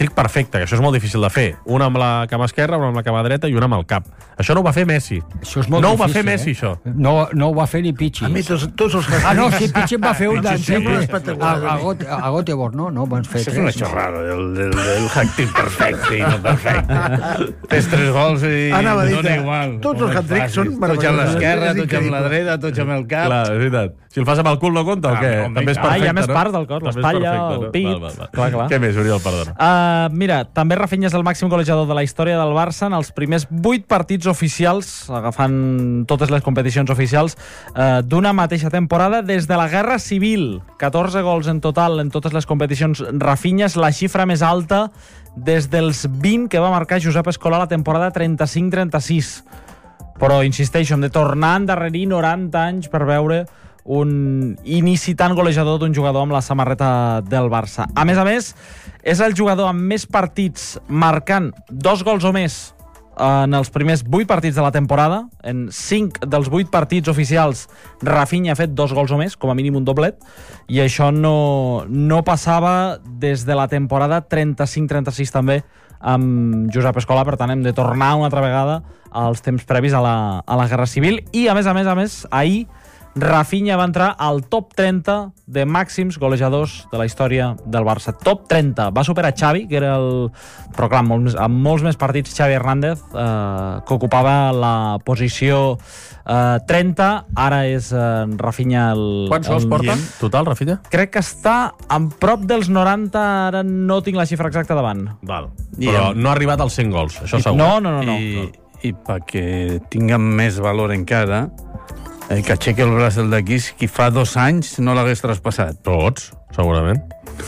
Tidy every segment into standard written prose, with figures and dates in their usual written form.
hat-trick perfecte, que això és molt difícil de fer. Una amb la cama esquerra, una amb la cama dreta i una amb el cap. Això no ho va fer Messi. Això és molt no difícil, ho va fer Messi, això. No ho va fer ni Pichi. A mi tots els Ah, no, sí, Pichi va fer un sembla espectacular. a Göteborg, no? Van fer Això és una xerrada, el hat-trick perfecte i no perfecte. Fes 3 gols i Anava a dir dona que igual. tots els hat-tricks són Tots amb l'esquerra, meravellosos. tots amb la dreta, tots amb el cap. Clar, és veritat. Si el fas amb el cul no compta o què? home, També és clar. perfecte, Hi ha més no? parts del cos, També és l'espatlla, perfecte, el pit. Val. Clar. Què més, Oriol, perdona? Mira, també Rafinha és el màxim golejador de la història del Barça en els primers 8 partits oficials, agafant totes les competicions oficials, d'una mateixa temporada des de la Guerra Civil. 14 gols en total en totes les competicions. Rafinha és la xifra més alta des dels 20 que va marcar Josep Escolà la temporada 35-36. Però, insisteixo, hem de tornar endarrerir 90 anys per veure un inici tan golejador d'un jugador amb la samarreta del Barça. A més, és el jugador amb més partits marcant 2 gols o més en els primers 8 partits de la temporada. En 5 dels 8 partits oficials Rafinha ha fet 2 gols o més, com a mínim un doblet, i això no passava des de la temporada 35-36 també amb Josep Escolà. Per tant, hem de tornar una altra vegada als temps previs a la Guerra Civil. I a més, ahir Rafinha va entrar al top 30 de màxims golejadors de la història del Barça. Top 30. Va superar Xavi, que era però clar, amb molts més partits, Xavi Hernández, que ocupava la posició 30. Ara és Rafinha el... Quants gols porta? Total, Rafinha? Crec que està en prop dels 90, ara no tinc la xifra exacta davant. Val. Però no ha arribat als 100 gols, això segur. No. I perquè tinguem més valor encara, que aixequi el braç el d'aquí, qui fa 2 anys no l'hagués traspassat. Tots, segurament.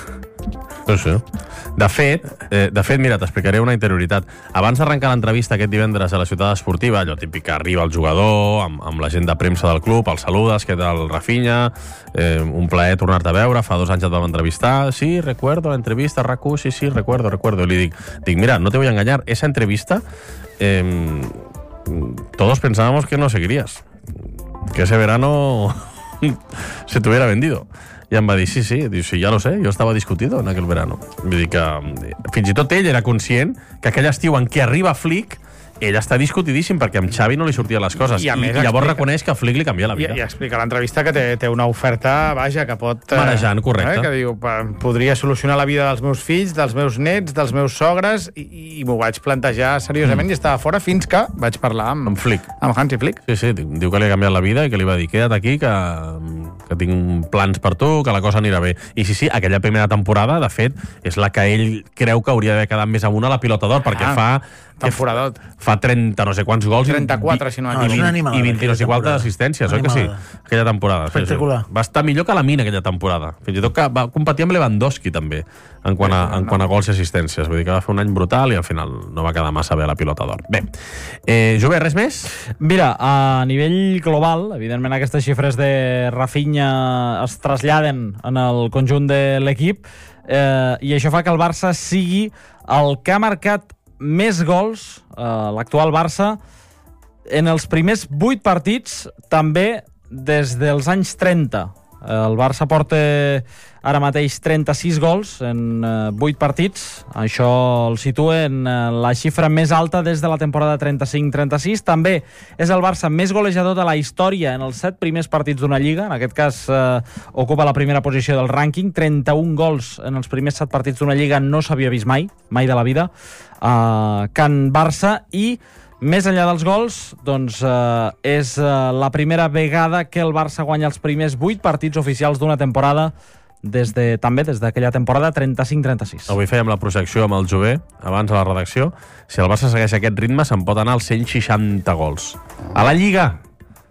Sí. De fet, mira, t'explicaré una interioritat. Abans d'arrencar l'entrevista aquest divendres a la Ciutat Esportiva, allò típic que arriba el jugador amb la gent de premsa del club, el saludes, què tal, Rafinha, un plaer tornar-te a veure, fa 2 anys et vam entrevistar, sí, recuerdo la entrevista, RAC1, sí, recuerdo. I li dic, mira, no te voy a engañar, esa entrevista todos pensábamos que no seguirías, que ese verano se te hubiera vendido. I em va dir, sí, diu, sí, ja lo sé, jo estava discutido en aquel verano. Vull dir que fins i tot ell era conscient que aquell estiu en què arriba Flick, ell està discutidíssim perquè amb Xavi no li sortien les coses. I llavors reconeix que Flick li canvia la vida. I explica a l'entrevista que té una oferta, vaja, que pot... Marejant, correcte. Que diu, podria solucionar la vida dels meus fills, dels meus nets, dels meus sogres, i m'ho vaig plantejar seriosament i estava fora fins que vaig parlar amb Flick. Amb Hansi Flick. Sí, diu que li ha canviat la vida i que li va dir, queda't aquí, que tinc plans per tu, que la cosa anirà bé. I sí, aquella primera temporada, de fet, és la que ell creu que hauria d'haver quedat més amunt a la pilota d'or, perquè temporadot. Fa 30 no sé quants gols 34, si no és una animalada, i 20 no sé quantes assistències, oi que sí? Aquella temporada. Espectacular. Sí. Va estar millor que la Mina aquella temporada. Fins i tot que va competir amb Lewandowski també, en quant a gols i assistències. Vull dir que va fer un any brutal i al final no va quedar massa bé a la pilota d'or. Bé, Jové, res més? Mira, a nivell global, evidentment aquestes xifres de Rafinha es traslladen en el conjunt de l'equip, i això fa que el Barça sigui el que ha marcat més gols, l'actual Barça, en els primers 8 partits, també des dels anys 30. El Barça porta ara mateix 36 gols en 8 partits. Això el situa en la xifra més alta des de la temporada 35-36. També és el Barça més golejador de la història en els 7 primers partits d'una lliga. En aquest cas ocupa la primera posició del rànquing. 31 gols en els primers 7 partits d'una lliga no s'havia vist mai de la vida. Can Barça, i més enllà dels gols, doncs és la primera vegada que el Barça guanya els primers 8 partits oficials d'una temporada també des d'aquella temporada 35-36. Avui fèiem la projecció amb el Jové, abans a la redacció. Si el Barça segueix aquest ritme, se'n pot anar als 160 gols. A la Lliga!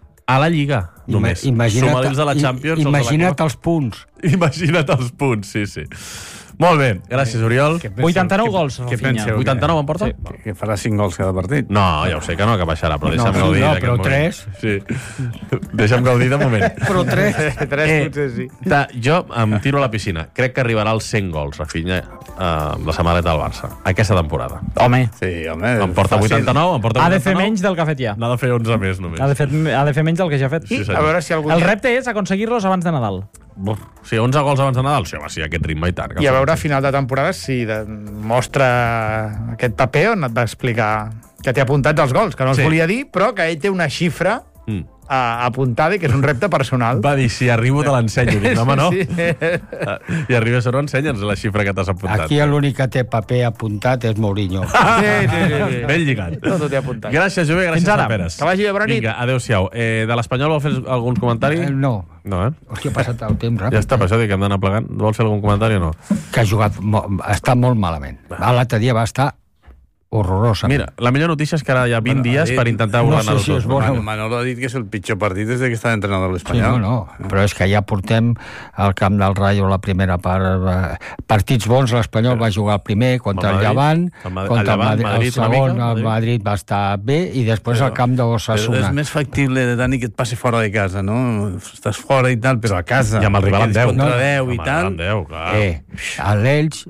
Només. Suma-li els de la Champions. Imagina't els punts. Imagina't els punts, sí. Molt bé, gràcies, Oriol. 89 gols, Rafinha. 89 en porta? Sí. Que farà 5 gols cada partit. No, ja ho sé que no, que baixarà, però deixa'm gaudir d'aquest però moment. 3. Sí. Deixa'm gaudir de moment. Però 3. 3 potser sí. Jo em tiro a la piscina. Crec que arribarà als 100 gols, Rafinha, amb la samarreta del Barça, aquesta temporada. Home. Sí, home. Em porta 89, Ha de fer menys del que ha fet ja. N'ha de fer 11 més, només. Ha de fer menys del que ja ha fet. Sí, A veure si algun El repte és aconseguir-los abans de Nadal. Sí, 11 gols abans de Nadal. Sí, aquest ritme i tant. I a veure a final de temporada si mostra aquest paper on et va explicar que té apuntats els gols, que no els volia dir, però que ell té una xifra apuntada i que és un repte personal. Va dir, si arribo te l'ensenyo. Dic, home, no? Sí. I arribes a no ensenya'ns la xifra que t'has apuntat. Aquí l'únic que té paper apuntat és Mourinho. Sí. Ben lligat. Tot ho té apuntat. Gràcies, Jové, gràcies, Fins ara. Peres. Que vagi bé, bona nit. Vinga, adéu-siau. De l'Espanyol vol fer alguns comentaris? No. No, Hòstia, ha passat el temps ràpid. Ja està, per això dic que hem d'anar plegant. Vols fer algun comentari o no? Que ha jugat... Està molt malament. L'altre dia va estar horrorosa. Mira, la millor notícia és que ara hi ha 20 dies per intentar ordenar-ho sé si és tot. bo. Manolo ha dit que és el pitjor partit des que està entrenador de Sí, l'Espanyol. no. Però és que ja portem al camp del Rayo la primera part. Partits bons, l'Espanyol va jugar el primer contra el Llevant, contra el Madrid, el segon, el Madrid va estar bé, i després al camp Però d'Osasuna. és més factible, Dani, que et passi fora de casa, no? Estàs fora i tal, però a casa. I amb el rival amb 10. Contra 10 i tal. Amb 10, clar. L'Elx,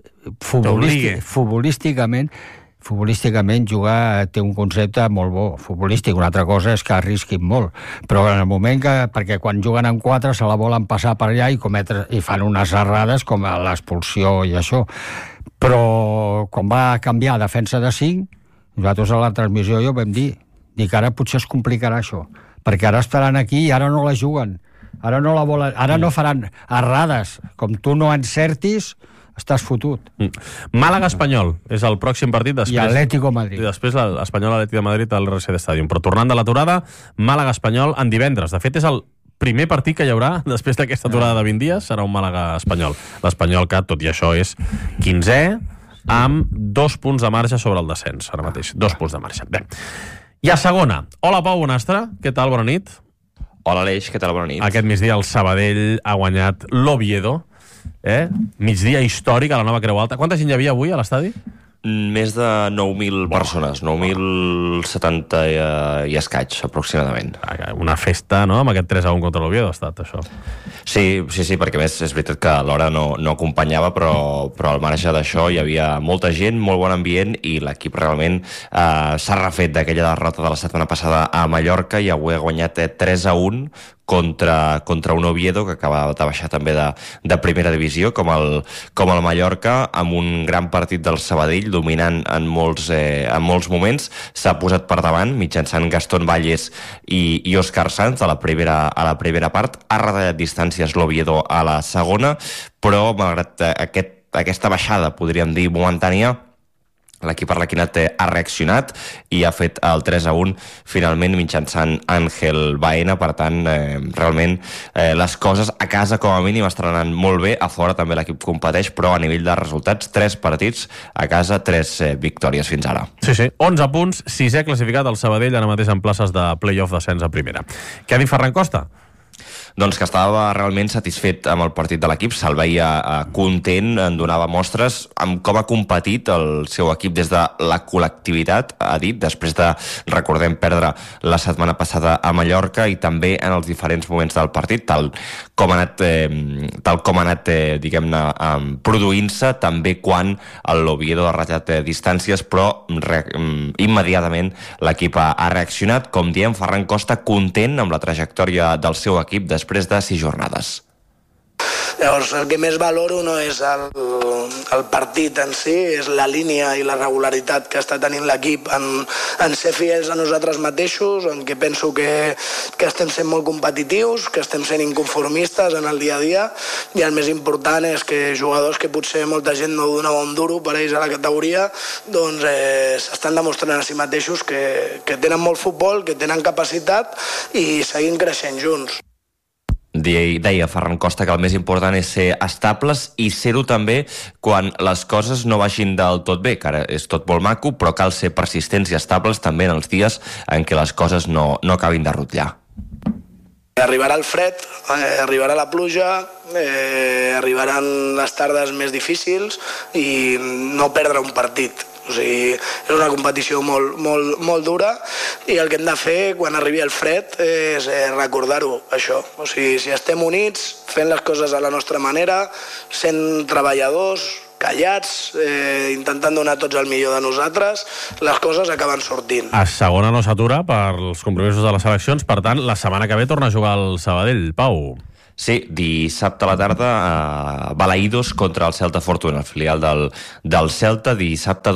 futbolísticament jugar té un concepte molt bo, futbolístic. Una altra cosa és que arrisquin molt, però en el moment que, perquè quan juguen en 4 se la volen passar per allà i fan unes errades com l'expulsió i això, però quan va canviar a defensa de 5, nosaltres a la transmissió jo vam dir que ara potser es complicarà això, perquè ara estaran aquí i ara no la juguen, ara no la volen, ara no faran errades, com tu no encertis estàs fotut. Màlaga-Espanyol és el pròxim partit. Després, I Atlético Madrid. I després l'Espanyol-Atlètic de Madrid al RCD Stadium. Però tornant de l'aturada, Màlaga-Espanyol en divendres. De fet, és el primer partit que hi haurà després d'aquesta aturada de 20 dies, serà un Màlaga-Espanyol. L'Espanyol que, tot i això, és 15è, amb 2 punts de marge sobre el descens, ara mateix. 2 punts de marge. Bé. I a segona. Hola, Pau Bonastre. Què tal? Bona nit. Hola, Aleix. Què tal? Bona nit. Aquest migdia el Sabadell ha guanyat l'Oviedo. Migdia històric a la Nova Creu Alta. Quanta gent hi havia avui a l'estadi? Més de 9.000 persones, 9.070 i escaig, aproximadament. Una festa, no?, amb aquest 3-1 contra l'Oviedo ha estat, això. Sí, perquè a més és veritat que l'hora no acompanyava, però al marge d'això hi havia molta gent, molt bon ambient, i l'equip realment s'ha refet d'aquella derrota de la setmana passada a Mallorca i avui ha guanyat 3-1 contra un Oviedo que acaba de baixar també de primera divisió, com el Mallorca, amb un gran partit del Sabadell, dominant en molts moments. S'ha posat per davant mitjançant Gastón Valles i Òscar Sanz a la primera part. Ha retallat distàncies l'Oviedo a la segona, però malgrat aquesta baixada, podríem dir, momentània, l'equip arlequinat ha reaccionat i ha fet el 3-1 finalment mitjançant Ángel Baena. Per tant, realment les coses a casa com a mínim estan anant molt bé. A fora també l'equip competeix, però a nivell de resultats 3 partits a casa, 3 victòries fins ara. Sí, 11 punts, 6è classificat el Sabadell, ara mateix en places de play-off d'ascens a primera. Què ha dit Ferran Costa? Doncs que estava realment satisfet amb el partit de l'equip, se'l veia content, en donava mostres amb com ha competit el seu equip des de la col·lectivitat, ha dit, després de, recordem, perdre la setmana passada a Mallorca, i també en els diferents moments del partit, tal com ha anat diguem-ne, produint-se, també quan l'Oviedo ha ratllat distàncies, però immediatament l'equip ha reaccionat. Com diem, Ferran Costa content amb la trajectòria del seu equip després de 6 jornades. Llavors, el que més valoro no és el partit en si, és la línia i la regularitat que està tenint l'equip en ser fidels a nosaltres mateixos, en què penso que estem sent molt competitius, que estem sent inconformistes en el dia a dia, i el més important és que jugadors que potser molta gent no donava un duro per ells a la categoria, doncs s'estan demostrant a si mateixos que tenen molt futbol, que tenen capacitat i seguim creixent junts. Deia Ferran Costa que el més important és ser estables i ser-ho també quan les coses no vagin del tot bé, que ara és tot molt maco, però cal ser persistents i estables també en els dies en què les coses no acabin de rutllar. Arribarà el fred, arribarà la pluja, arribaran les tardes més difícils i no perdre un partit. O sigui, és una competició molt dura, i el que hem de fer quan arribi el fred és recordar-ho, això. O sigui, si estem units, fent les coses a la nostra manera, sent treballadors, callats, intentant donar tots el millor de nosaltres, les coses acaben sortint. A segona no s'atura per els compromisos de les seleccions, per tant, la setmana que ve torna a jugar el Sabadell, Pau. Sí, dissabte a la tarda, Balaïdos contra el Celta Fortuna, el filial del Celta, dissabte a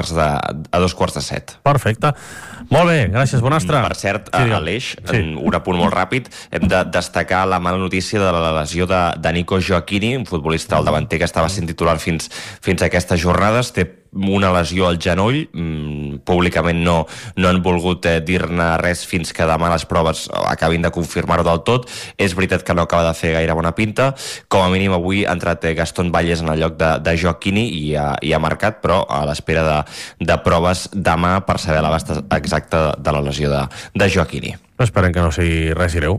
6:15. Perfecte. Molt bé, gràcies, Bonastre. Per cert, Aleix, un apunt molt ràpid, hem de destacar la mala notícia de la lesió de Nico Gioacchini, un futbolista al davanter que estava sent titular fins a aquestes jornades. Té una lesió al genoll, públicament no han volgut dir-ne res fins que demà les proves acabin de confirmar-ho del tot. És veritat que no acaba de fer gaire bona pinta, com a mínim avui ha entrat Gastón Valles en el lloc de Gioacchini i ha marcat, però a l'espera de proves demà per saber l'abast exacte de la lesió de Gioacchini. Esperem que no sigui res greu.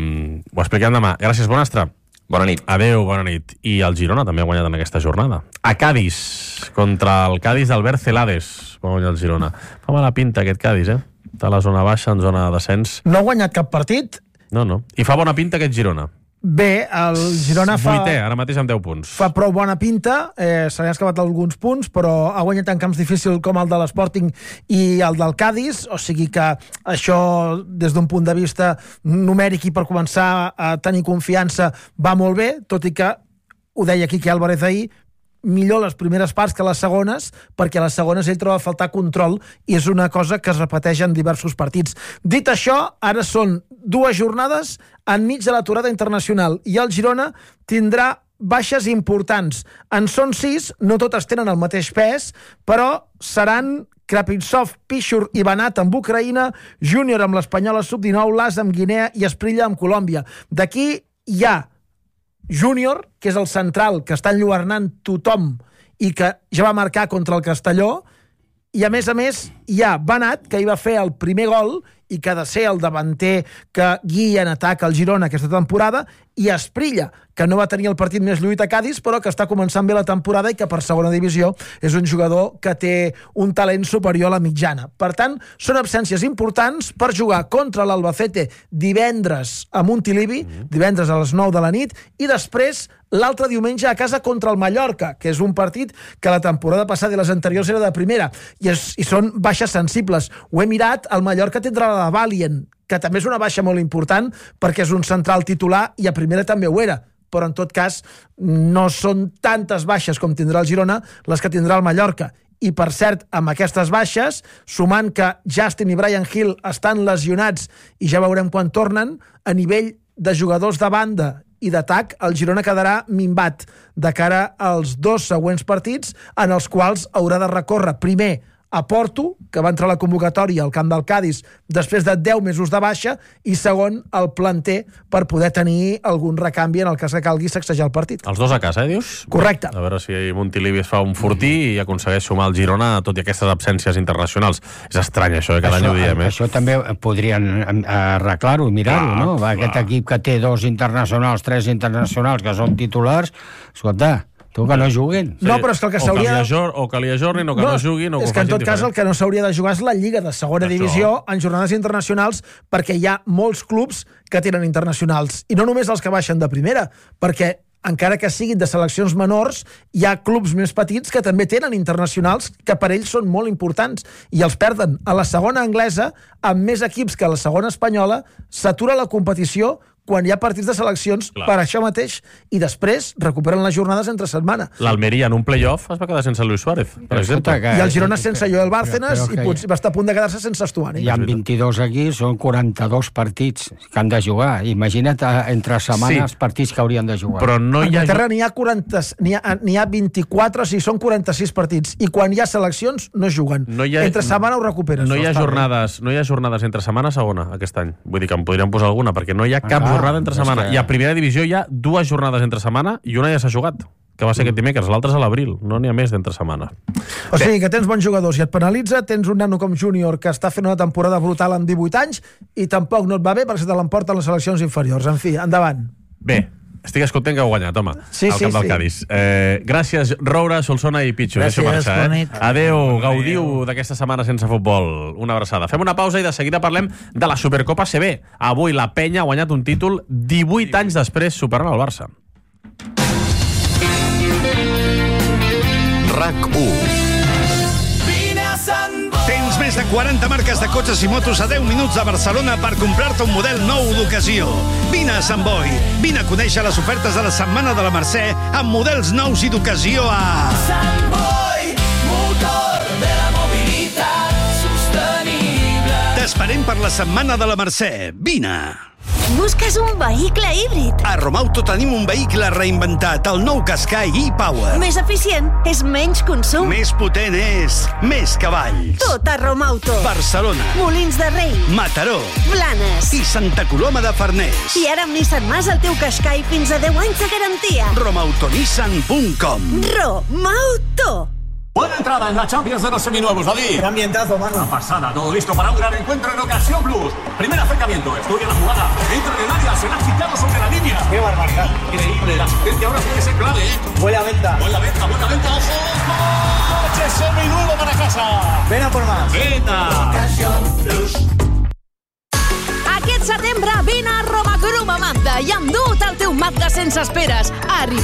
Ho expliquem demà. Gràcies, Bonastre. Bona nit. Adéu, bona nit. I el Girona també ha guanyat en aquesta jornada. A Cádiz, contra el Cádiz d'Albert Celades. Va guanyar el Girona. Fa mala pinta aquest Cádiz, Està a la zona baixa, en zona de descens. No ha guanyat cap partit. No. I fa bona pinta aquest Girona. Bé, el Girona Vuitè, ara mateix amb 10 punts. Fa prou bona pinta, se li han escapat alguns punts, però ha guanyat en camps difícils com el de l'Sporting i el del Cádiz, o sigui que això, des d'un punt de vista numèric i per començar a tenir confiança, va molt bé, tot i que, ho deia Quique Álvarez ahir, millor les primeres parts que les segones, perquè a les segones ell troba a faltar control i és una cosa que es repeteix en diversos partits. Dit això, ara són 2 jornades enmig de l'aturada internacional i el Girona tindrà baixes importants. En són 6, no totes tenen el mateix pes, però seran Krapintsov, Pichur i Banat amb Ucraïna, Júnior amb l'Espanyola Sub-19, Las amb Guinea i Esprilla amb Colòmbia. D'aquí hi ha Júnior, que és el central que està enlluernant tothom i que ja va marcar contra el Castelló, i a més hi ha Banat, que hi va fer el primer gol i que ha de ser el davanter que guia en atac al Girona aquesta temporada, i Esprilla, que no va tenir el partit més lluit a Cádiz, però que està començant bé la temporada i que per segona divisió és un jugador que té un talent superior a la mitjana. Per tant, són absències importants per jugar contra l'Albacete divendres a Montilivi, divendres a les 9 de la nit, i després l'altre diumenge a casa contra el Mallorca, que és un partit que la temporada passada i les anteriors era de primera, i són baixes sensibles. Ho he mirat, el Mallorca tindrà la Valient, que també és una baixa molt important perquè és un central titular i a primera també ho era, però en tot cas no són tantes baixes com tindrà el Girona les que tindrà el Mallorca. I per cert, amb aquestes baixes, sumant que Justin i Brian Hill estan lesionats i ja veurem quan tornen, a nivell de jugadors de banda i d'atac, el Girona quedarà minvat de cara als 2 següents partits en els quals haurà de recórrer primer a Porto, que va entrar a la convocatòria al camp del Cádiz després de 10 mesos de baixa, i segon, el planter per poder tenir algun recanvi en el cas que calgui sacsejar el partit. Els 2 a casa, dius? Correcte. A veure si Montilivi es fa un fortí i aconsegueix sumar el Girona tot i aquestes absències internacionals. És estrany això, cada any ho diem. Això també podrien arreglar-ho, mirar-ho, no? Aquest equip que té 2 internacionals, 3 internacionals que són titulars, escolta, tu que no juguin. No, però és que el que s'hauria... O que li ajornin, o que no juguin, o que ho és que en facin tot cas el que no s'hauria de jugar és la Lliga de segona divisió en jornades internacionals, perquè hi ha molts clubs que tenen internacionals, i no només els que baixen de primera, perquè encara que siguin de seleccions menors, hi ha clubs més petits que també tenen internacionals que per ells són molt importants i els perden. A la segona anglesa, amb més equips que a la segona espanyola, s'atura la competició quan hi ha partits de seleccions per això mateix, i després recuperen les jornades entre setmana. L'Almeria en un play-off es va quedar sense Luis Suárez, per exemple. I el Girona sense Joel Bárcenas i va estar a punt de quedar-se sense Estuani. Hi ha 22 aquí, són 42 partits que han de jugar. Imagina't entre setmanes partits que haurien de jugar. Però no hi ha... A Anglaterra n'hi ha 24, o sigui, són 46 partits, i quan hi ha seleccions no juguen. Entre setmana ho recuperes. No hi ha jornades entre setmana segona aquest any. Vull dir que en podríem posar alguna, perquè no hi ha cap jornada entre setmana. I a primera divisió hi ha 2 jornades entre setmana i una ja s'ha jugat, que va ser aquest dimecres, l'altra és a l'abril, no n'hi ha més d'entre setmana. O sigui que tens bons jugadors i et penalitza, tens un nano com Júnior que està fent una temporada brutal amb 18 anys i tampoc no et va bé perquè se te l'emporten les seleccions inferiors. En fi, endavant. Bé, estic content que heu guanyat, home, al camp del Cádiz. Gràcies, Roura, Solsona i Pitxo. Gràcies, bona nit. Adéu, gaudiu d'aquesta setmana sense futbol. Una abraçada. Fem una pausa i de seguida parlem de la Supercopa CB. Avui la Penya ha guanyat un títol 18 anys després superant el Barça. RAC 1. Tens més de 40 marques de cotxes i motos a 10 minuts de Barcelona per comprar-te un model nou d'ocasió. Vine a Sant Boi. Vine a conèixer les ofertes de la Setmana de la Mercè amb models nous i d'ocasió a... Sant Boi, motor de la mobilitat sostenible. T'esperem per la Setmana de la Mercè. Vine! Busques un vehicle híbrid? A Romauto tenim un vehicle reinventat, el nou Qashqai e-Power. Més eficient, és menys consum. Més potent és més cavalls. Tot a Romauto. Barcelona. Molins de Rei. Mataró. Blanes. I Santa Coloma de Farners. I ara amb Nissan Mas el teu Qashqai fins a 10 anys de garantia. Romautonissan.com. Romauto. Buena entrada en la Champions de los seminuevos, David. Qué ambientazo, mano. Una pasada, todo listo para un gran encuentro en Ocasión Plus. Primer acercamiento, estudia la jugada, entra en el área, se la ha quitado sobre la línea. Qué barbaridad. Increíble, la asistencia ahora tiene que ser clave, ¿eh? Buena venta. Buena venta, ojo. Coche seminuevo para casa. Ven a por más. Venta. Ocasión Plus. Aquest setembre vine a Roma Grum a Mazda i endu't el teu Mazda sense esperes.